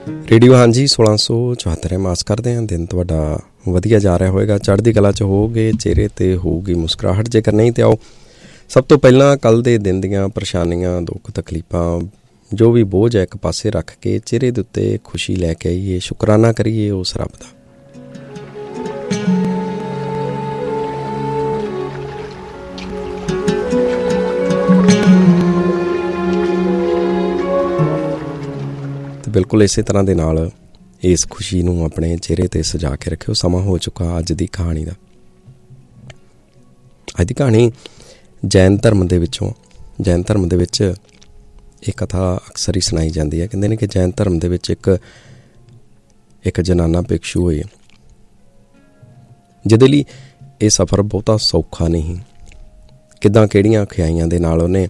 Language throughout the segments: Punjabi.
ਰੇਡੀਓ ਹਾਂਜੀ 1674 ਆਸ ਕਰਦੇ ਹਾਂ ਦਿਨ ਤੁਹਾਡਾ ਵਧੀਆ ਜਾ ਰਿਹਾ ਹੋਵੇਗਾ, ਚੜ੍ਹਦੀ ਕਲਾ 'ਚ ਹੋਵੋਗੇ, ਚਿਹਰੇ 'ਤੇ ਹੋਊਗੀ ਮੁਸਕਰਾਹਟ। ਜੇਕਰ ਨਹੀਂ ਤਾਂ ਆਓ ਸਭ ਤੋਂ ਪਹਿਲਾਂ ਕੱਲ੍ਹ ਦੇ ਦਿਨ ਦੀਆਂ ਪਰੇਸ਼ਾਨੀਆਂ, ਦੁੱਖ, ਤਕਲੀਫਾਂ, ਜੋ ਵੀ ਬੋਝ ਹੈ ਇੱਕ ਪਾਸੇ ਰੱਖ ਕੇ ਚਿਹਰੇ ਦੇ ਉੱਤੇ ਖੁਸ਼ੀ ਲੈ ਕੇ ਆਈਏ, ਸ਼ੁਕਰਾਨਾ ਕਰੀਏ ਉਸ ਰੱਬ ਦਾ। ਬਿਲਕੁਲ ਇਸੇ ਤਰ੍ਹਾਂ ਦੇ ਨਾਲ ਇਸ ਖੁਸ਼ੀ ਨੂੰ ਆਪਣੇ ਚਿਹਰੇ 'ਤੇ ਸਜਾ ਕੇ ਰੱਖਿਓ। ਸਮਾਂ ਹੋ ਚੁੱਕਾ ਅੱਜ ਦੀ ਕਹਾਣੀ ਦਾ। ਅੱਜ ਦੀ ਕਹਾਣੀ ਜੈਨ ਧਰਮ ਦੇ ਵਿੱਚੋਂ। ਜੈਨ ਧਰਮ ਦੇ ਵਿੱਚ ਇਹ ਕਥਾ ਅਕਸਰ ਹੀ ਸੁਣਾਈ ਜਾਂਦੀ ਹੈ। ਕਹਿੰਦੇ ਨੇ ਕਿ ਜੈਨ ਧਰਮ ਦੇ ਵਿੱਚ ਇੱਕ ਜਨਾਨਾ ਭਿਕਸ਼ੂ ਹੋਈ, ਜਿਹਦੇ ਲਈ ਇਹ ਸਫ਼ਰ ਬਹੁਤਾ ਸੌਖਾ ਨਹੀਂ। ਕਿੱਦਾਂ ਕਿਹੜੀਆਂ ਖਿਆਈਆਂ ਦੇ ਨਾਲ ਉਹਨੇ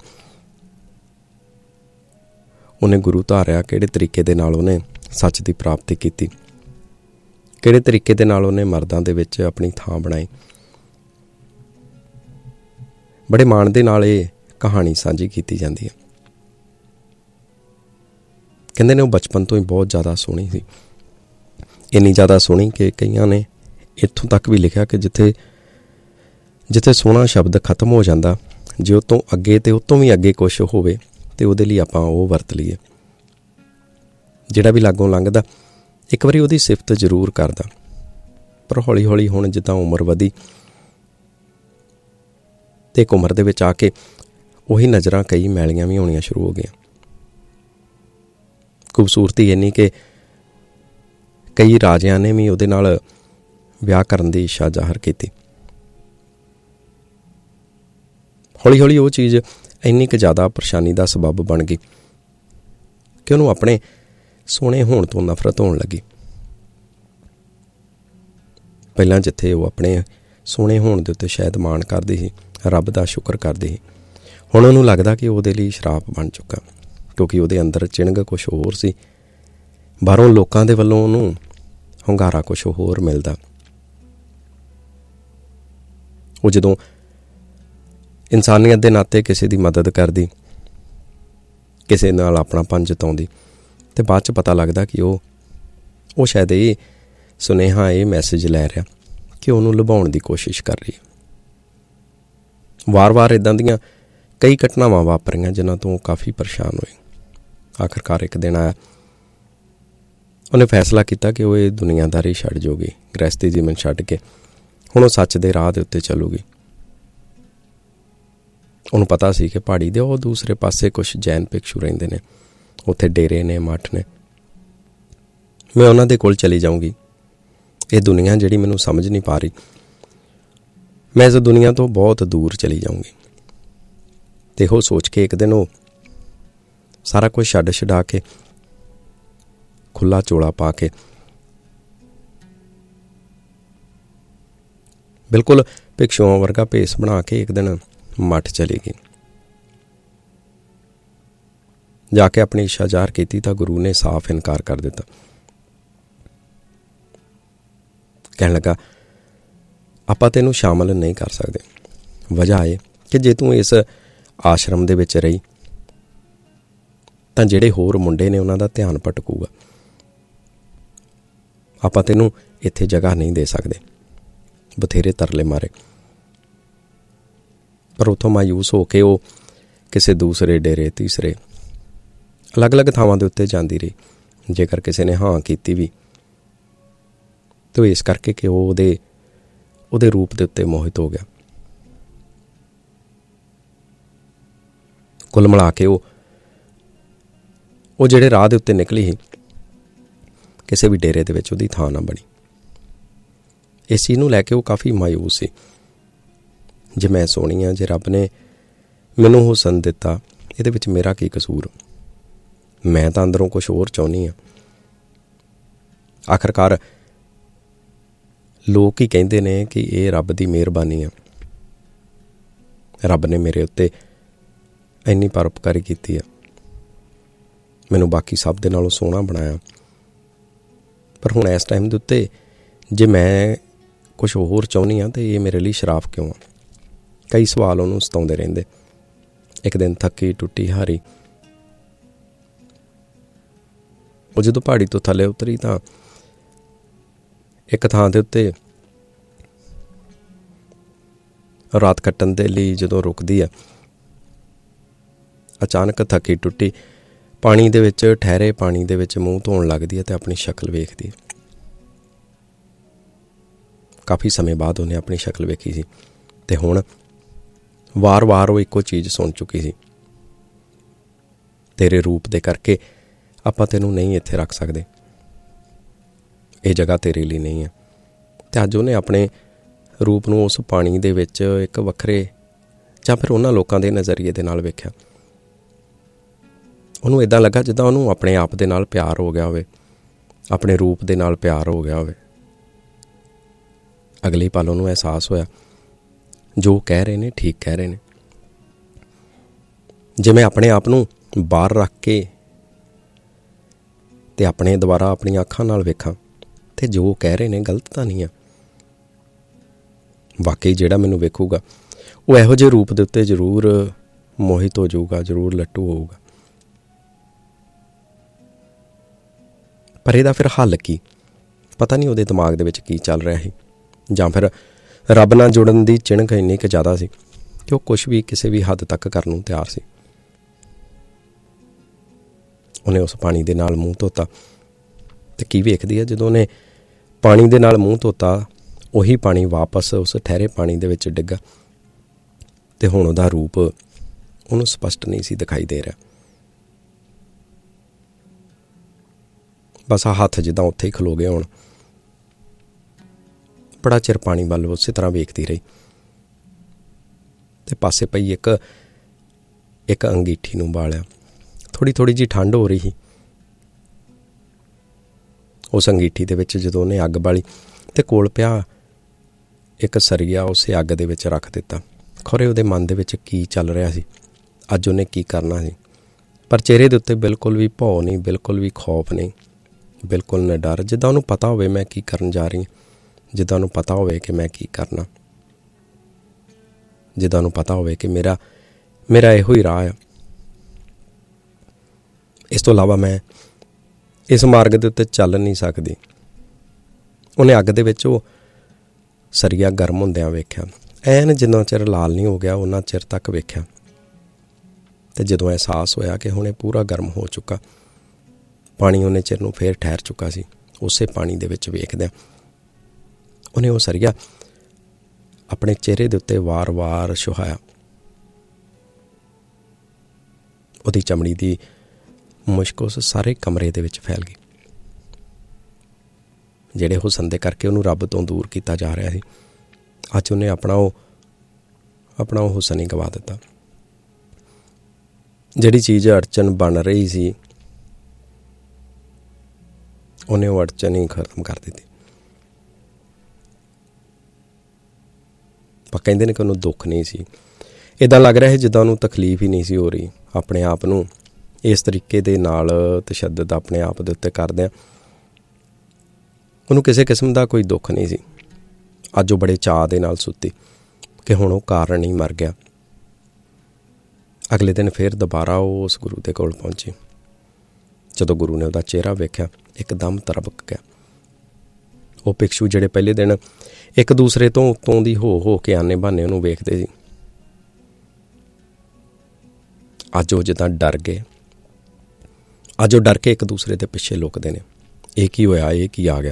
ਗੁਰੂ ਧਾਰਿਆ, ਕਿਹੜੇ ਤਰੀਕੇ ਦੇ ਨਾਲ ਉਹਨੇ ਸੱਚ ਦੀ ਪ੍ਰਾਪਤੀ ਕੀਤੀ, ਕਿਹੜੇ ਤਰੀਕੇ ਦੇ ਨਾਲ ਉਹਨੇ ਮਰਦਾਂ ਦੇ ਵਿੱਚ ਆਪਣੀ ਥਾਂ ਬਣਾਈ। ਬੜੇ ਮਾਣ ਦੇ ਨਾਲ ਇਹ ਕਹਾਣੀ ਸਾਂਝੀ ਕੀਤੀ ਜਾਂਦੀ ਹੈ। ਕਹਿੰਦੇ ਨੇ ਉਹ ਬਚਪਨ ਤੋਂ ਹੀ ਬਹੁਤ ਜ਼ਿਆਦਾ ਸੋਹਣੀ ਸੀ, ਇੰਨੀ ਜ਼ਿਆਦਾ ਸੋਹਣੀ ਕਿ ਕਈਆਂ ਨੇ ਇੱਥੋਂ ਤੱਕ ਵੀ ਲਿਖਿਆ ਕਿ ਜਿੱਥੇ ਸੋਹਣਾ ਸ਼ਬਦ ਖਤਮ ਹੋ ਜਾਂਦਾ, ਜੇ ਉਹ ਤੋਂ ਅੱਗੇ ਅਤੇ ਉਹ ਤੋਂ ਵੀ ਅੱਗੇ ਕੁਛ ਹੋਵੇ ਅਤੇ ਉਹਦੇ ਲਈ ਆਪਾਂ ਉਹ ਵਰਤ ਲਈਏ। ਜਿਹੜਾ ਵੀ ਲਾਗੋਂ ਲੰਘਦਾ ਇੱਕ ਵਾਰੀ ਉਹਦੀ ਸਿਫਤ ਜ਼ਰੂਰ ਕਰਦਾ, ਪਰ ਹੌਲੀ ਹੌਲੀ ਹੁਣ ਜਿੱਦਾਂ ਉਮਰ ਵਧੀ ਅਤੇ ਇੱਕ ਉਮਰ ਦੇ ਵਿੱਚ ਆ ਕੇ ਉਹੀ ਨਜ਼ਰਾਂ ਕਈ ਮੈਲੀਆਂ ਵੀ ਹੋਣੀਆਂ ਸ਼ੁਰੂ ਹੋ ਗਈਆਂ। ਖੂਬਸੂਰਤੀ ਇੰਨੀ ਕਿ ਕਈ ਰਾਜਿਆਂ ਨੇ ਵੀ ਉਹਦੇ ਨਾਲ ਵਿਆਹ ਕਰਨ ਦੀ ਇੱਛਾ ਜ਼ਾਹਰ ਕੀਤੀ। ਹੌਲੀ ਹੌਲੀ ਉਹ ਚੀਜ਼ ਇੰਨੀ ਕੁ ਜ਼ਿਆਦਾ ਪਰੇਸ਼ਾਨੀ ਦਾ ਸਬੱਬ ਬਣ ਗਈ ਕਿ ਉਹਨੂੰ ਆਪਣੇ ਸੋਹਣੇ ਹੋਣ ਤੋਂ ਨਫ਼ਰਤ ਹੋਣ ਲੱਗੀ। ਪਹਿਲਾਂ ਜਿੱਥੇ ਉਹ ਆਪਣੇ ਸੋਹਣੇ ਹੋਣ ਦੇ ਉੱਤੇ ਸ਼ਾਇਦ ਮਾਣ ਕਰਦੀ ਸੀ, ਰੱਬ ਦਾ ਸ਼ੁਕਰ ਕਰਦੀ ਸੀ, ਹੁਣ ਉਹਨੂੰ ਲੱਗਦਾ ਕਿ ਉਹਦੇ ਲਈ ਸ਼ਰਾਪ ਬਣ ਚੁੱਕਾ, ਕਿਉਂਕਿ ਉਹਦੇ ਅੰਦਰ ਚਿਣਗ ਕੁਛ ਹੋਰ ਸੀ, ਬਾਹਰੋਂ ਲੋਕਾਂ ਦੇ ਵੱਲੋਂ ਉਹਨੂੰ ਹੁੰਗਾਰਾ ਕੁਛ ਹੋਰ ਮਿਲਦਾ। ਉਹ ਜਦੋਂ ਇਨਸਾਨੀਅਤ ਦੇ ਨਾਤੇ ਕਿਸੇ ਦੀ ਮਦਦ ਕਰਦੀ, ਕਿਸੇ ਨਾਲ ਆਪਣਾਪਨ ਜਤਾਉਂਦੀ, ਅਤੇ ਬਾਅਦ 'ਚ ਪਤਾ ਲੱਗਦਾ ਕਿ ਉਹ ਸ਼ਾਇਦ ਇਹ ਸੁਨੇਹਾ, ਇਹ ਮੈਸੇਜ ਲੈ ਰਿਹਾ ਕਿ ਉਹਨੂੰ ਲੁਭਾਉਣ ਦੀ ਕੋਸ਼ਿਸ਼ ਕਰ ਰਹੀ ਹੈ। ਵਾਰ-ਵਾਰ ਇੱਦਾਂ ਦੀਆਂ ਕਈ ਘਟਨਾਵਾਂ ਵਾਪਰੀਆਂ ਜਿਨ੍ਹਾਂ ਤੋਂ ਉਹ ਕਾਫੀ ਪਰੇਸ਼ਾਨ ਹੋਏ। ਆਖਰਕਾਰ ਇੱਕ ਦਿਨ ਆਇਆ, ਉਹਨੇ ਫੈਸਲਾ ਕੀਤਾ ਕਿ ਉਹ ਇਹ ਦੁਨੀਆਦਾਰੀ ਛੱਡ ਜਾਊਗੀ, ਗ੍ਰਹਿਸਥੀ ਜੀਵਨ ਛੱਡ ਕੇ ਹੁਣ ਉਹ ਸੱਚ ਦੇ ਰਾਹ ਦੇ ਉੱਤੇ ਚੱਲੂਗੀ। ਉਹਨੂੰ ਪਤਾ ਸੀ ਕਿ ਪਹਾੜੀ ਦੇ ਉਹ ਦੂਸਰੇ ਪਾਸੇ ਕੁਛ ਜੈਨ ਭਿਕਸ਼ੂ ਰਹਿੰਦੇ ਨੇ, ਉੱਥੇ ਡੇਰੇ ਨੇ, ਮੱਠ ਨੇ। ਮੈਂ ਉਹਨਾਂ ਦੇ ਕੋਲ ਚਲੀ ਜਾਊਂਗੀ। ਇਹ ਦੁਨੀਆ ਜਿਹੜੀ ਮੈਨੂੰ ਸਮਝ ਨਹੀਂ ਪਾ ਰਹੀ, ਮੈਂ ਇਸ ਦੁਨੀਆ ਤੋਂ ਬਹੁਤ ਦੂਰ ਚਲੀ ਜਾਊਂਗੀ। ਅਤੇ ਉਹ ਸੋਚ ਕੇ ਇੱਕ ਦਿਨ ਉਹ ਸਾਰਾ ਕੁਝ ਛੱਡਾ ਕੇ, ਖੁੱਲ੍ਹਾ ਚੋਲਾ ਪਾ ਕੇ, ਬਿਲਕੁਲ ਭਿਕਸ਼ੂਆਂ ਵਰਗਾ ਭੇਸ ਬਣਾ ਕੇ ਇੱਕ ਦਿਨ ਮੱਠ ਚਲੀ ਗਈ। ਜਾ ਕੇ ਆਪਣੀ ਇੱਛਾ ਜ਼ਾਹਰ ਕੀਤੀ ਤਾਂ ਗੁਰੂ ਨੇ ਸਾਫ਼ ਇਨਕਾਰ ਕਰ ਦਿੱਤਾ। ਕਹਿਣ ਲੱਗਾ, ਆਪਾਂ ਤੈਨੂੰ ਸ਼ਾਮਲ ਨਹੀਂ ਕਰ ਸਕਦੇ। ਵਜ੍ਹਾ ਇਹ ਕਿ ਜੇ ਤੂੰ ਇਸ ਆਸ਼ਰਮ ਦੇ ਵਿੱਚ ਰਹੀ ਤਾਂ ਜਿਹੜੇ ਹੋਰ ਮੁੰਡੇ ਨੇ ਉਹਨਾਂ ਦਾ ਧਿਆਨ ਭਟਕੂਗਾ। ਆਪਾਂ ਤੈਨੂੰ ਇੱਥੇ ਜਗ੍ਹਾ ਨਹੀਂ ਦੇ ਸਕਦੇ। ਬਥੇਰੇ ਤਰਲੇ ਮਾਰੇ, ਪਰ ਉੱਥੋਂ ਮਾਯੂਸ ਹੋ ਕੇ ਉਹ ਕਿਸੇ ਦੂਸਰੇ ਡੇਰੇ, ਤੀਸਰੇ, ਅਲੱਗ-ਅਲੱਗ ਥਾਵਾਂ ਦੇ ਉੱਤੇ ਜਾਂਦੀ ਰਹੀ। ਜੇਕਰ ਕਿਸੇ ਨੇ ਹਾਂ ਕੀਤੀ ਵੀ ਤਾਂ ਇਸ ਕਰਕੇ ਕਿ ਉਹ ਉਹਦੇ ਰੂਪ ਦੇ ਉੱਤੇ ਮੋਹਿਤ ਹੋ ਗਿਆ। ਕੁੱਲ ਮਿਲਾ ਕੇ ਉਹ ਜਿਹੜੇ ਰਾਹ ਦੇ ਉੱਤੇ ਨਿਕਲੀ ਸੀ, ਕਿਸੇ ਵੀ ਡੇਰੇ ਦੇ ਵਿੱਚ ਉਹਦੀ ਥਾਂ ਨਾ ਬਣੀ। ਇਸ ਚੀਜ਼ ਨੂੰ ਲੈ ਕੇ ਉਹ ਕਾਫੀ ਮਾਯੂਸ ਸੀ। ਜੇ ਮੈਂ ਸੋਹਣੀ ਹਾਂ, ਜੇ ਰੱਬ ਨੇ ਮੈਨੂੰ ਹੁਸਨ ਦਿੱਤਾ, ਇਹਦੇ ਵਿੱਚ ਮੇਰਾ ਕੀ ਕਸੂਰ? ਮੈਂ ਤਾਂ ਅੰਦਰੋਂ ਕੁਛ ਹੋਰ ਚਾਹੁੰਦੀ ਹਾਂ। ਆਖਰਕਾਰ ਲੋਕ ਹੀ ਕਹਿੰਦੇ ਨੇ ਕਿ ਇਹ ਰੱਬ ਦੀ ਮਿਹਰਬਾਨੀ ਆ, ਰੱਬ ਨੇ ਮੇਰੇ ਉੱਤੇ ਇੰਨੀ ਪਰਉਪਕਾਰੀ ਕੀਤੀ ਆ, ਮੈਨੂੰ ਬਾਕੀ ਸਭ ਦੇ ਨਾਲੋਂ ਸੋਹਣਾ ਬਣਾਇਆ। ਪਰ ਹੁਣ ਇਸ ਟਾਈਮ ਦੇ ਉੱਤੇ ਜੇ ਮੈਂ ਕੁਛ ਹੋਰ ਚਾਹੁੰਦੀ ਹਾਂ ਤਾਂ ਇਹ ਮੇਰੇ ਲਈ ਸ਼ਰਾਪ ਕਿਉਂ ਆ? ਕਈ ਸਵਾਲ ਉਹਨੂੰ ਸਤਾਉਂਦੇ ਰਹਿੰਦੇ। ਇੱਕ ਦਿਨ ਥੱਕੀ ਟੁੱਟੀ ਹਾਰੀ ਉਹ ਜਦੋਂ ਪਹਾੜੀ ਤੋਂ ਥੱਲੇ ਉਤਰੀ ਤਾਂ ਇੱਕ ਥਾਂ ਦੇ ਉੱਤੇ ਰਾਤ ਕੱਟਣ ਦੇ ਲਈ ਜਦੋਂ ਰੁਕਦੀ ਹੈ, ਅਚਾਨਕ ਥੱਕੀ ਟੁੱਟੀ ਪਾਣੀ ਦੇ ਵਿੱਚ, ਠਹਿਰੇ ਪਾਣੀ ਦੇ ਵਿੱਚ ਮੂੰਹ ਧੋਣ ਲੱਗਦੀ ਹੈ ਅਤੇ ਆਪਣੀ ਸ਼ਕਲ ਵੇਖਦੀ ਹੈ। ਕਾਫੀ ਸਮੇਂ ਬਾਅਦ ਉਹਨੇ ਆਪਣੀ ਸ਼ਕਲ ਵੇਖੀ ਸੀ ਅਤੇ ਹੁਣ ਵਾਰ-ਵਾਰ ਉਹ ਇੱਕੋ ਚੀਜ਼ ਸੁਣ ਚੁੱਕੀ ਸੀ, ਤੇਰੇ ਰੂਪ ਦੇ ਕਰਕੇ ਆਪਾਂ ਤੈਨੂੰ ਨਹੀਂ ਇੱਥੇ ਰੱਖ ਸਕਦੇ, ਇਹ ਜਗ੍ਹਾ ਤੇਰੇ ਲਈ ਨਹੀਂ ਹੈ। ਅਤੇ ਅੱਜ ਉਹਨੇ ਆਪਣੇ ਰੂਪ ਨੂੰ ਉਸ ਪਾਣੀ ਦੇ ਵਿੱਚ ਇੱਕ ਵੱਖਰੇ ਜਾਂ ਫਿਰ ਉਹਨਾਂ ਲੋਕਾਂ ਦੇ ਨਜ਼ਰੀਏ ਦੇ ਨਾਲ ਵੇਖਿਆ। ਉਹਨੂੰ ਇੱਦਾਂ ਲੱਗਾ ਜਿੱਦਾਂ ਉਹਨੂੰ ਆਪਣੇ ਆਪ ਦੇ ਨਾਲ ਪਿਆਰ ਹੋ ਗਿਆ ਹੋਵੇ, ਆਪਣੇ ਰੂਪ ਦੇ ਨਾਲ ਪਿਆਰ ਹੋ ਗਿਆ ਹੋਵੇ। ਅਗਲੇ ਪਲ ਉਹਨੂੰ ਅਹਿਸਾਸ ਹੋਇਆ ਜੋ ਕਹਿ ਰਹੇ ਨੇ ਠੀਕ ਕਹਿ ਰਹੇ ਨੇ। ਜੇ ਮੈਂ ਆਪਣੇ ਆਪ ਨੂੰ ਬਾਹਰ ਰੱਖ ਕੇ ਅਤੇ ਆਪਣੇ ਦੁਆਰਾ ਆਪਣੀਆਂ ਅੱਖਾਂ ਨਾਲ ਵੇਖਾਂ ਅਤੇ ਜੋ ਕਹਿ ਰਹੇ ਨੇ ਗਲਤ ਤਾਂ ਨਹੀਂ ਆ। ਵਾਕਈ ਜਿਹੜਾ ਮੈਨੂੰ ਵੇਖੂਗਾ ਉਹ ਇਹੋ ਜਿਹੇ ਰੂਪ ਦੇ ਉੱਤੇ ਜ਼ਰੂਰ ਮੋਹਿਤ ਹੋ ਜਾਊਗਾ, ਜ਼ਰੂਰ ਲੱਟੂ ਹੋਊਗਾ। ਪਰ ਇਹਦਾ ਫਿਰ ਹੱਲ ਕੀ? ਪਤਾ ਨਹੀਂ ਉਹਦੇ ਦਿਮਾਗ ਦੇ ਵਿੱਚ ਕੀ ਚੱਲ ਰਿਹਾ ਸੀ, ਜਾਂ ਫਿਰ ਰੱਬ ਨਾਲ ਜੁੜਨ ਦੀ ਚਿਣਕ ਇੰਨੀ ਕੁ ਜ਼ਿਆਦਾ ਸੀ ਕਿ ਉਹ ਕੁਛ ਵੀ ਕਿਸੇ ਵੀ ਹੱਦ ਤੱਕ ਕਰਨ ਨੂੰ ਤਿਆਰ ਸੀ। ਉਹਨੇ ਉਸ ਪਾਣੀ ਦੇ ਨਾਲ ਮੂੰਹ ਧੋਤਾ ਅਤੇ ਕੀ ਵੇਖਦੀ ਹੈ, ਜਦੋਂ ਉਹਨੇ ਪਾਣੀ ਦੇ ਨਾਲ ਮੂੰਹ ਧੋਤਾ ਉਹੀ ਪਾਣੀ ਵਾਪਸ ਉਸ ਠਹਿਰੇ ਪਾਣੀ ਦੇ ਵਿੱਚ ਡਿੱਗਾ ਅਤੇ ਹੁਣ ਉਹਦਾ ਰੂਪ ਉਹਨੂੰ ਸਪਸ਼ਟ ਨਹੀਂ ਸੀ ਦਿਖਾਈ ਦੇ ਰਿਹਾ। ਬਸ ਆਹ ਹੱਥ ਜਿੱਦਾਂ ਉੱਥੇ ਹੀ ਖਲੋ ਗਏ ਹੋਣ। ਬੜਾ ਚਿਰ ਪਾਣੀ ਵੱਲ ਉਸੇ ਤਰ੍ਹਾਂ ਵੇਖਦੀ ਰਹੀ ਅਤੇ ਪਾਸੇ ਪਈ ਇੱਕ ਅੰਗੀਠੀ ਨੂੰ ਬਾਲਿਆ। ਥੋੜ੍ਹੀ ਜਿਹੀ ਠੰਡ ਹੋ ਰਹੀ ਸੀ। ਉਸ ਅੰਗੀਠੀ ਦੇ ਵਿੱਚ ਜਦੋਂ ਉਹਨੇ ਅੱਗ ਬਾਲੀ ਅਤੇ ਕੋਲ ਪਿਆ ਇੱਕ ਸਰੀਆ ਉਸੇ ਅੱਗ ਦੇ ਵਿੱਚ ਰੱਖ ਦਿੱਤਾ। ਖੌਰੇ ਉਹਦੇ ਮਨ ਦੇ ਵਿੱਚ ਕੀ ਚੱਲ ਰਿਹਾ ਸੀ, ਅੱਜ ਉਹਨੇ ਕੀ ਕਰਨਾ ਸੀ। ਪਰ ਚਿਹਰੇ ਦੇ ਉੱਤੇ ਬਿਲਕੁਲ ਵੀ ਭੌ ਨਹੀਂ, ਬਿਲਕੁਲ ਵੀ ਖੌਫ ਨਹੀਂ, ਬਿਲਕੁਲ ਨਾ ਡਰ। ਜਿੱਦਾਂ ਉਹਨੂੰ ਪਤਾ ਹੋਵੇ ਮੈਂ ਕੀ ਕਰਨ ਜਾ ਰਹੀ ਹਾਂ, ਜਿੱਦਾਂ ਉਹਨੂੰ ਪਤਾ ਹੋਵੇ ਕਿ ਮੈਂ ਕੀ ਕਰਨਾ, ਜਿੱਦਾਂ ਉਹਨੂੰ ਪਤਾ ਹੋਵੇ ਕਿ ਮੇਰਾ ਇਹੋ ਹੀ ਰਾਹ ਆ। ਇਸ ਤੋਂ ਇਲਾਵਾ ਮੈਂ ਇਸ ਮਾਰਗ ਦੇ ਉੱਤੇ ਚੱਲ ਨਹੀਂ ਸਕਦੀ। ਉਹਨੇ ਅੱਗ ਦੇ ਵਿੱਚ ਉਹ ਸਰੀਆ ਗਰਮ ਹੁੰਦਿਆਂ ਵੇਖਿਆ। ਐਨ ਜਿੰਨਾ ਚਿਰ ਲਾਲ ਨਹੀਂ ਹੋ ਗਿਆ ਉਹਨਾਂ ਚਿਰ ਤੱਕ ਵੇਖਿਆ ਅਤੇ ਜਦੋਂ ਅਹਿਸਾਸ ਹੋਇਆ ਕਿ ਹੁਣ ਇਹ ਪੂਰਾ ਗਰਮ ਹੋ ਚੁੱਕਾ, ਪਾਣੀ ਉਹਨੇ ਚਿਰ ਨੂੰ ਫੇਰ ਠਹਿਰ ਚੁੱਕਾ ਸੀ, ਉਸੇ ਪਾਣੀ ਦੇ ਵਿੱਚ ਵੇਖਦਿਆਂ ਉਹਨੇ ਉਹ ਸਰੀਆ ਆਪਣੇ ਚਿਹਰੇ ਦੇ ਉੱਤੇ ਵਾਰ-ਵਾਰ ਛੁਹਾਇਆ। ਉਹਦੀ ਚਮੜੀ ਦੀ ਮੁਸ਼ਕ ਉਸ ਸਾਰੇ ਕਮਰੇ ਦੇ ਵਿੱਚ ਫੈਲ ਗਈ। ਜਿਹੜੇ ਹੁਸਨ ਦੇ ਕਰਕੇ ਉਹਨੂੰ ਰੱਬ ਤੋਂ ਦੂਰ ਕੀਤਾ ਜਾ ਰਿਹਾ ਸੀ, ਅੱਜ ਉਹਨੇ ਆਪਣਾ ਉਹ ਹੁਸਨ ਹੀ ਗਵਾ ਦਿੱਤਾ। ਜਿਹੜੀ ਚੀਜ਼ ਅੜਚਨ ਬਣ ਰਹੀ ਸੀ ਉਹਨੇ ਉਹ ਅੜਚਨ ਹੀ ਖਤਮ ਕਰ ਦਿੱਤੀ। ਪਰ ਕਹਿੰਦੇ ਨੇ ਕਿ ਉਹਨੂੰ ਦੁੱਖ ਨਹੀਂ ਸੀ। ਇੱਦਾਂ ਲੱਗ ਰਿਹਾ ਸੀ ਜਿੱਦਾਂ ਉਹਨੂੰ ਤਕਲੀਫ ਹੀ ਨਹੀਂ ਸੀ ਹੋ ਰਹੀ। ਆਪਣੇ ਆਪ ਨੂੰ ਇਸ ਤਰੀਕੇ ਦੇ ਨਾਲ ਤਸ਼ੱਦਦ ਆਪਣੇ ਆਪ ਦੇ ਉੱਤੇ ਕਰਦਿਆਂ ਉਹਨੂੰ ਕਿਸੇ ਕਿਸਮ ਦਾ ਕੋਈ ਦੁੱਖ ਨਹੀਂ ਸੀ। ਅੱਜ ਉਹ ਬੜੇ ਚਾਅ ਦੇ ਨਾਲ ਸੁੱਤੀ ਕਿ ਹੁਣ ਉਹ ਕਾਰਨ ਹੀ ਮਰ ਗਿਆ। ਅਗਲੇ ਦਿਨ ਫਿਰ ਦੁਬਾਰਾ ਉਹ ਉਸ ਗੁਰੂ ਦੇ ਕੋਲ ਪਹੁੰਚੀ। ਜਦੋਂ ਗੁਰੂ ਨੇ ਉਹਦਾ ਚਿਹਰਾ ਵੇਖਿਆ ਇੱਕਦਮ ਤਰਬਕ ਗਿਆ। ਉਹ ਭਿਕਸ਼ੂ ਜਿਹੜੇ ਪਹਿਲੇ ਦਿਨ ਇੱਕ ਦੂਸਰੇ ਤੋਂ ਉੱਤੋਂ ਦੀ ਹੋ ਕੇ ਆਨੇ ਬਹਾਨੇ ਉਹਨੂੰ ਵੇਖਦੇ ਸੀ, ਅੱਜ ਉਹ ਜਿੱਦਾਂ ਡਰ ਗਏ। ਅੱਜ ਉਹ ਡਰ ਕੇ ਇੱਕ ਦੂਸਰੇ ਦੇ ਪਿੱਛੇ ਲੁਕਦੇ ਨੇ। ਇਹ ਕੀ ਹੋਇਆ, ਇਹ ਕੀ ਆ ਗਿਆ।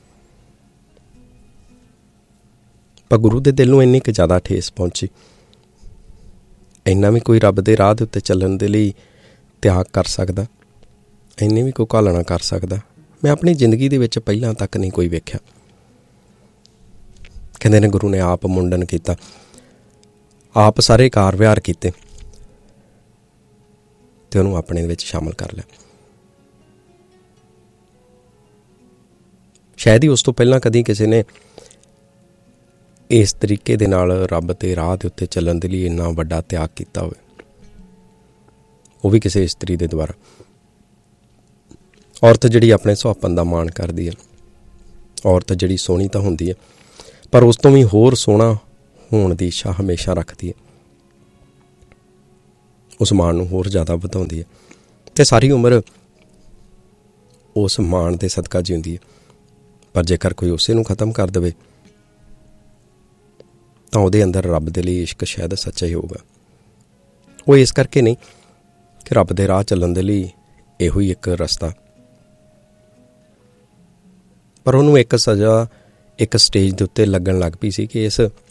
ਪਰ ਗੁਰੂ ਦੇ ਦਿਲ ਨੂੰ ਇੰਨੀ ਕੁ ਜ਼ਿਆਦਾ ਠੇਸ ਪਹੁੰਚੀ, ਇੰਨਾ ਵੀ ਕੋਈ ਰੱਬ ਦੇ ਰਾਹ ਦੇ ਉੱਤੇ ਚੱਲਣ ਦੇ ਲਈ ਤਿਆਗ ਕਰ ਸਕਦਾ, ਇੰਨੀ ਵੀ ਕੋਈ ਘਾਲਣਾ ਕਰ ਸਕਦਾ, ਮੈਂ ਆਪਣੀ ਜ਼ਿੰਦਗੀ ਦੇ ਵਿੱਚ ਪਹਿਲਾਂ ਤੱਕ ਨਹੀਂ ਕੋਈ ਵੇਖਿਆ। ਕਹਿੰਦੇ ਨੇ ਗੁਰੂ ਨੇ ਆਪ ਮੁੰਡਨ ਕੀਤਾ, ਆਪ ਸਾਰੇ ਕਾਰ ਵਿਹਾਰ ਕੀਤੇ ਅਤੇ ਉਹਨੂੰ ਆਪਣੇ ਵਿੱਚ ਸ਼ਾਮਲ ਕਰ ਲਿਆ। ਸ਼ਾਇਦ ਹੀ ਉਸ ਤੋਂ ਪਹਿਲਾਂ ਕਦੀ ਕਿਸੇ ਨੇ ਇਸ ਤਰੀਕੇ ਦੇ ਨਾਲ ਰੱਬ ਦੇ ਰਾਹ ਦੇ ਉੱਤੇ ਚੱਲਣ ਦੇ ਲਈ ਇੰਨਾ ਵੱਡਾ ਤਿਆਗ ਕੀਤਾ ਹੋਵੇ, ਉਹ ਵੀ ਕਿਸੇ ਇਸਤਰੀ ਦੇ ਦੁਆਰਾ। ਔਰਤ ਜਿਹੜੀ ਆਪਣੇ ਸੁਹੱਪਣ ਦਾ ਮਾਣ ਕਰਦੀ ਹੈ, ਔਰਤ ਜਿਹੜੀ ਸੋਹਣੀ ਤਾਂ ਹੁੰਦੀ ਹੈ ਪਰ ਉਸ ਤੋਂ ਵੀ ਹੋਰ ਸੋਹਣਾ ਹੋਣ ਦੀ ਇੱਛਾ ਹਮੇਸ਼ਾ ਰੱਖਦੀ ਹੈ, ਉਸ ਮਾਣ ਨੂੰ ਹੋਰ ਜ਼ਿਆਦਾ ਵਧਾਉਂਦੀ ਹੈ ਅਤੇ ਸਾਰੀ ਉਮਰ ਉਸ ਮਾਣ ਦੇ ਸਦਕਾ ਜਿਉਂਦੀ ਹੈ। ਪਰ ਜੇਕਰ ਕੋਈ ਉਸੇ ਨੂੰ ਖ਼ਤਮ ਕਰ ਦੇਵੇ ਤਾਂ ਉਹਦੇ ਅੰਦਰ ਰੱਬ ਦੇ ਲਈ ਇਸ਼ਕ ਸ਼ਾਇਦ ਸੱਚਾ ਹੀ ਹੋਊਗਾ। ਉਹ ਇਸ ਕਰਕੇ ਨਹੀਂ ਕਿ ਰੱਬ ਦੇ ਰਾਹ ਚੱਲਣ ਦੇ ਲਈ ਇਹੋ ਹੀ ਇੱਕ ਰਸਤਾ, ਪਰ ਉਹਨੂੰ ਇੱਕ ਸਜ਼ਾ ਇੱਕ ਸਟੇਜ ਦੇ ਉੱਤੇ ਲੱਗਣ ਲੱਗ ਪਈ ਸੀ ਕਿ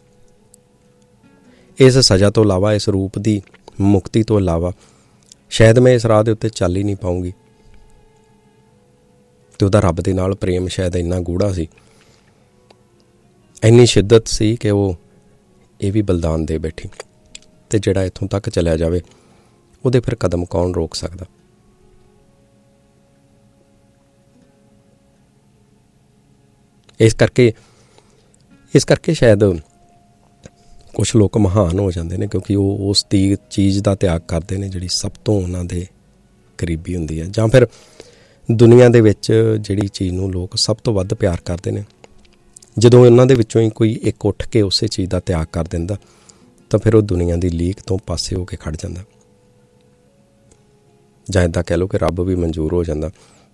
ਇਸ ਸਜ਼ਾ ਤੋਂ ਇਲਾਵਾ, ਇਸ ਰੂਪ ਦੀ ਮੁਕਤੀ ਤੋਂ ਇਲਾਵਾ ਸ਼ਾਇਦ ਮੈਂ ਇਸ ਰਾਹ ਦੇ ਉੱਤੇ ਚੱਲ ਹੀ ਨਹੀਂ ਪਾਊਂਗੀ। ਅਤੇ ਉਹਦਾ ਰੱਬ ਦੇ ਨਾਲ ਪ੍ਰੇਮ ਸ਼ਾਇਦ ਇੰਨਾ ਗੂੜਾ ਸੀ, ਇੰਨੀ ਸ਼ਿੱਦਤ ਸੀ ਕਿ ਉਹ ਇਹ ਵੀ ਬਲਿਦਾਨ ਦੇ ਬੈਠੀ। ਅਤੇ ਜਿਹੜਾ ਇੱਥੋਂ ਤੱਕ ਚਲਿਆ ਜਾਵੇ ਉਹਦੇ ਫਿਰ ਕਦਮ ਕੌਣ ਰੋਕ ਸਕਦਾ। ਇਸ ਕਰਕੇ ਸ਼ਾਇਦ ਕੁਛ ਲੋਕ ਮਹਾਨ ਹੋ ਜਾਂਦੇ ਨੇ, ਕਿਉਂਕਿ ਉਹ ਉਸ ਦੀ ਚੀਜ਼ ਦਾ ਤਿਆਗ ਕਰਦੇ ਨੇ ਜਿਹੜੀ ਸਭ ਤੋਂ ਉਹਨਾਂ ਦੇ ਕਰੀਬੀ ਹੁੰਦੀ ਹੈ। ਜਾਂ ਫਿਰ ਦੁਨੀਆ ਦੇ ਵਿੱਚ ਜਿਹੜੀ ਚੀਜ਼ ਨੂੰ ਲੋਕ ਸਭ ਤੋਂ ਵੱਧ ਪਿਆਰ ਕਰਦੇ ਨੇ, ਜਦੋਂ ਉਹਨਾਂ ਦੇ ਵਿੱਚੋਂ ਹੀ ਕੋਈ ਇੱਕ ਉੱਠ ਕੇ ਉਸੇ ਚੀਜ਼ ਦਾ ਤਿਆਗ ਕਰ ਦਿੰਦਾ ਤਾਂ ਫਿਰ ਉਹ ਦੁਨੀਆ ਦੀ ਲੀਕ ਤੋਂ ਪਾਸੇ ਹੋ ਕੇ ਖੜ ਜਾਂਦਾ। ਜਾਂ ਇੱਦਾਂ ਕਹਿ ਲਓ ਕਿ ਰੱਬ ਵੀ ਮਨਜ਼ੂਰ ਹੋ ਜਾਂਦਾ,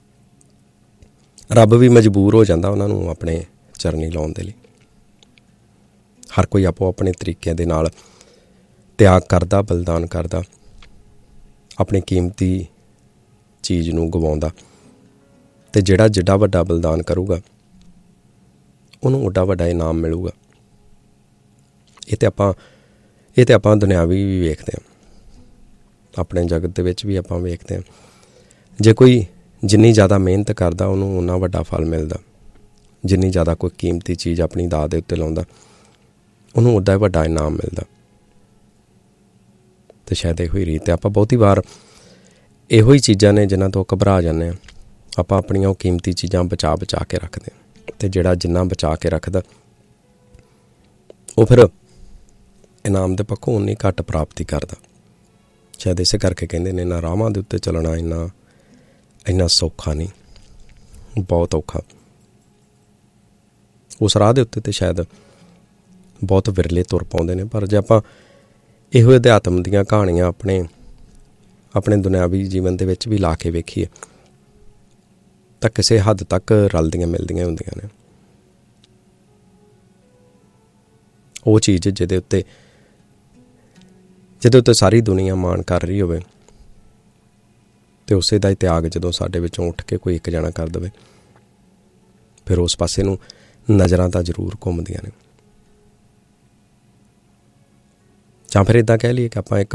ਰੱਬ ਵੀ ਮਜਬੂਰ ਹੋ ਜਾਂਦਾ ਉਹਨਾਂ ਨੂੰ ਆਪਣੇ ਚਰਨੀ ਲਾਉਣ ਦੇ ਲਈ। ਹਰ ਕੋਈ ਆਪੋ ਆਪਣੇ ਤਰੀਕਿਆਂ ਦੇ ਨਾਲ ਤਿਆਗ ਕਰਦਾ, ਬਲਿਦਾਨ ਕਰਦਾ, ਆਪਣੀ ਕੀਮਤੀ ਚੀਜ਼ ਨੂੰ ਗਵਾਉਂਦਾ। ਅਤੇ ਜਿਹੜਾ ਜਿੱਡਾ ਵੱਡਾ ਬਲਿਦਾਨ ਕਰੂਗਾ ਉਹਨੂੰ ਓਡਾ ਵੱਡਾ ਇਨਾਮ ਮਿਲੂਗਾ। ਇਹ ਤੇ ਆਪਾਂ ਦੁਨਿਆਵੀ ਵੀ ਵੇਖਦੇ ਹਾਂ, ਆਪਣੇ ਜਗਤ ਦੇ ਵਿੱਚ ਵੀ ਆਪਾਂ ਵੇਖਦੇ ਹਾਂ। ਜੇ ਕੋਈ ਜਿੰਨੀ ਜ਼ਿਆਦਾ ਮਿਹਨਤ ਕਰਦਾ ਉਹਨੂੰ ਓਨਾ ਵੱਡਾ ਫਲ ਮਿਲਦਾ, ਜਿੰਨੀ ਜ਼ਿਆਦਾ ਕੋਈ ਕੀਮਤੀ ਚੀਜ਼ ਆਪਣੀ ਦਾਅ ਦੇ ਉੱਤੇ ਲਾਉਂਦਾ ਉਹਨੂੰ ਉੱਡਾ ਵੱਡਾ ਇਨਾਮ ਮਿਲਦਾ। ਅਤੇ ਸ਼ਾਇਦ ਇਹੋ ਹੀ ਰੀਤ ਹੈ। ਆਪਾਂ ਬਹੁਤੀ ਵਾਰ ਇਹੋ ਹੀ ਚੀਜ਼ਾਂ ਨੇ ਜਿਨ੍ਹਾਂ ਤੋਂ ਘਬਰਾ ਜਾਂਦੇ ਹਾਂ। ਆਪਾਂ ਆਪਣੀਆਂ ਉਹ ਕੀਮਤੀ ਚੀਜ਼ਾਂ ਬਚਾ ਕੇ ਰੱਖਦੇ ਹਾਂ, ਅਤੇ ਜਿਹੜਾ ਜਿੰਨਾ ਬਚਾ ਕੇ ਰੱਖਦਾ ਉਹ ਫਿਰ ਇਨਾਮ ਦੇ ਪੱਖੋਂ ਉਨੀ ਘੱਟ ਪ੍ਰਾਪਤੀ ਕਰਦਾ। ਸ਼ਾਇਦ ਇਸੇ ਕਰਕੇ ਕਹਿੰਦੇ ਨੇ ਇਹਨਾਂ ਰਾਹਾਂ ਦੇ ਉੱਤੇ ਚੱਲਣਾ ਇੰਨਾ ਸੌਖਾ ਨਹੀਂ, ਬਹੁਤ ਔਖਾ। ਉਸ ਰਾਹ ਦੇ ਉੱਤੇ ਤਾਂ ਸ਼ਾਇਦ ਬਹੁਤ ਵਿਰਲੇ ਤੁਰ ਪਾਉਂਦੇ ਨੇ। ਪਰ ਜੇ ਆਪਾਂ ਇਹੋ ਅਧਿਆਤਮ ਦੀਆਂ ਕਹਾਣੀਆਂ ਆਪਣੇ ਦੁਨਿਆਵੀ ਜੀਵਨ ਦੇ ਵਿੱਚ ਵੀ ਲਾ ਕੇ ਵੇਖੀਏ ਤਾਂ ਕਿਸੇ ਹੱਦ ਤੱਕ ਰਲਦੀਆਂ ਮਿਲਦੀਆਂ ਹੁੰਦੀਆਂ ਨੇ। ਉਹ ਚੀਜ਼ ਜਿਹਦੇ ਉੱਤੇ ਸਾਰੀ ਦੁਨੀਆ ਮਾਣ ਕਰ ਰਹੀ ਹੋਵੇ ਅਤੇ ਉਸੇ ਦਾ ਹੀ ਤਿਆਗ ਜਦੋਂ ਸਾਡੇ ਵਿੱਚੋਂ ਉੱਠ ਕੇ ਕੋਈ ਇੱਕ ਜਣਾ ਕਰ ਦੇਵੇ, ਫਿਰ ਉਸ ਪਾਸੇ ਨੂੰ ਨਜ਼ਰਾਂ ਤਾਂ ਜ਼ਰੂਰ ਘੁੰਮਦੀਆਂ ਨੇ। ਜਾਂ ਫਿਰ ਇੱਦਾਂ ਕਹਿ ਲਈਏ ਕਿ ਆਪਾਂ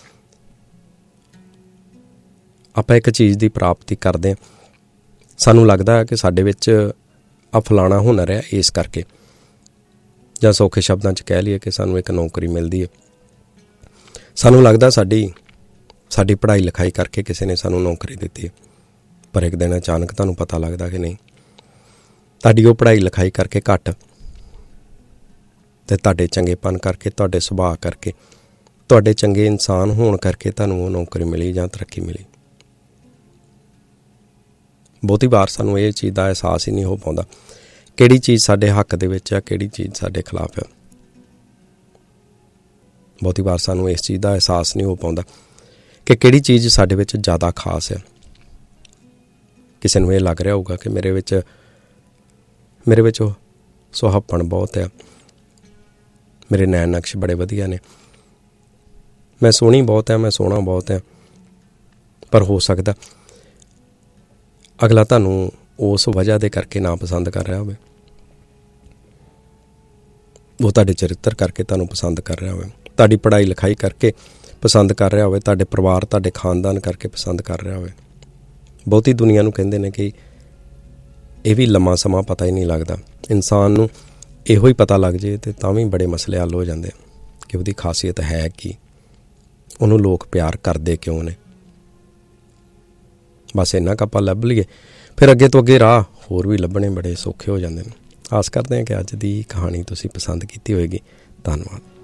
ਇੱਕ ਚੀਜ਼ ਦੀ ਪ੍ਰਾਪਤੀ ਕਰਦੇ ਹਾਂ, ਸਾਨੂੰ ਲੱਗਦਾ ਹੈ ਕਿ ਸਾਡੇ ਵਿੱਚ ਆ ਫਲਾਣਾ ਹੁਨਰ ਹੈ ਇਸ ਕਰਕੇ, ਜਾਂ ਸੌਖੇ ਸ਼ਬਦਾਂ 'ਚ ਕਹਿ ਲਈਏ ਕਿ ਸਾਨੂੰ ਇੱਕ ਨੌਕਰੀ ਮਿਲਦੀ ਹੈ। ਸਾਨੂੰ ਲੱਗਦਾ ਸਾਡੀ ਪੜ੍ਹਾਈ ਲਿਖਾਈ ਕਰਕੇ ਕਿਸੇ ਨੇ ਸਾਨੂੰ ਨੌਕਰੀ ਦਿੱਤੀ ਹੈ, ਪਰ ਇੱਕ ਦਿਨ ਅਚਾਨਕ ਤੁਹਾਨੂੰ ਪਤਾ ਲੱਗਦਾ ਕਿ ਨਹੀਂ, ਤੁਹਾਡੀ ਉਹ ਪੜ੍ਹਾਈ ਲਿਖਾਈ ਕਰਕੇ ਘੱਟ ਅਤੇ ਤੁਹਾਡੇ ਚੰਗੇਪਨ ਕਰਕੇ, ਤੁਹਾਡੇ ਸੁਭਾਅ ਕਰਕੇ, ਤੁਹਾਡੇ ਚੰਗੇ ਇਨਸਾਨ ਹੋਣ ਕਰਕੇ ਤੁਹਾਨੂੰ ਉਹ ਨੌਕਰੀ ਮਿਲੀ ਜਾਂ ਤਰੱਕੀ ਮਿਲੀ। ਬਹੁਤੀ ਵਾਰ ਸਾਨੂੰ ਇਹ ਚੀਜ਼ ਦਾ ਅਹਿਸਾਸ ਹੀ ਨਹੀਂ ਹੋ ਪਾਉਂਦਾ ਕਿਹੜੀ ਚੀਜ਼ ਸਾਡੇ ਹੱਕ ਦੇ ਵਿੱਚ ਆ, ਕਿਹੜੀ ਚੀਜ਼ ਸਾਡੇ ਖਿਲਾਫ ਆ। ਬਹੁਤੀ ਵਾਰ ਸਾਨੂੰ ਇਸ ਚੀਜ਼ ਦਾ ਅਹਿਸਾਸ ਨਹੀਂ ਹੋ ਪਾਉਂਦਾ ਕਿ ਕਿਹੜੀ ਚੀਜ਼ ਸਾਡੇ ਵਿੱਚ ਜ਼ਿਆਦਾ ਖਾਸ ਹੈ। ਕਿਸੇ ਨੂੰ ਇਹ ਲੱਗ ਰਿਹਾ ਹੋਊਗਾ ਕਿ ਮੇਰੇ ਵਿੱਚ ਉਹ ਸੁਹੱਪਣ ਬਹੁਤ ਆ, ਮੇਰੇ ਨੈਣ ਨਕਸ਼ ਬੜੇ ਵਧੀਆ ਨੇ, ਮੈਂ ਸੋਹਣੀ ਬਹੁਤ ਹਾਂ, ਮੈਂ ਸੋਹਣਾ ਬਹੁਤ ਹਾਂ। ਪਰ ਹੋ ਸਕਦਾ ਅਗਲਾ ਤੁਹਾਨੂੰ ਉਸ ਵਜ੍ਹਾ ਦੇ ਕਰਕੇ ਨਾ ਪਸੰਦ ਕਰ ਰਿਹਾ ਹੋਵੇ, ਉਹ ਤੁਹਾਡੇ ਚਰਿੱਤਰ ਕਰਕੇ ਤੁਹਾਨੂੰ ਪਸੰਦ ਕਰ ਰਿਹਾ ਹੋਵੇ, ਤੁਹਾਡੀ ਪੜ੍ਹਾਈ ਲਿਖਾਈ ਕਰਕੇ ਪਸੰਦ ਕਰ ਰਿਹਾ ਹੋਵੇ, ਤੁਹਾਡੇ ਪਰਿਵਾਰ, ਤੁਹਾਡੇ ਖਾਨਦਾਨ ਕਰਕੇ ਪਸੰਦ ਕਰ ਰਿਹਾ ਹੋਵੇ। ਬਹੁਤੀ ਦੁਨੀਆ ਨੂੰ ਕਹਿੰਦੇ ਨੇ ਕਿ ਇਹ ਵੀ ਲੰਮਾ ਸਮਾਂ ਪਤਾ ਹੀ ਨਹੀਂ ਲੱਗਦਾ। ਇਨਸਾਨ ਨੂੰ ਇਹੋ ਹੀ ਪਤਾ ਲੱਗ ਜੇ ਅਤੇ ਤਾਂ ਵੀ ਬੜੇ ਮਸਲੇ ਹੱਲ ਹੋ ਜਾਂਦੇ ਕਿ ਉਹਦੀ ਖਾਸੀਅਤ ਹੈ ਕੀ, ਉਹਨੂੰ ਲੋਕ ਪਿਆਰ ਕਰਦੇ ਕਿਉਂ ਨੇ। ਬਸ ਇੰਨਾ ਕੁ ਆਪਾਂ ਲੱਭ ਲਈਏ, ਫਿਰ ਅੱਗੇ ਤੋਂ ਅੱਗੇ ਰਾਹ ਹੋਰ ਵੀ ਲੱਭਣੇ ਬੜੇ ਸੌਖੇ ਹੋ ਜਾਂਦੇ ਨੇ। ਆਸ ਕਰਦੇ ਹਾਂ ਕਿ ਅੱਜ ਦੀ ਕਹਾਣੀ ਤੁਸੀਂ ਪਸੰਦ ਕੀਤੀ ਹੋਏਗੀ। ਧੰਨਵਾਦ।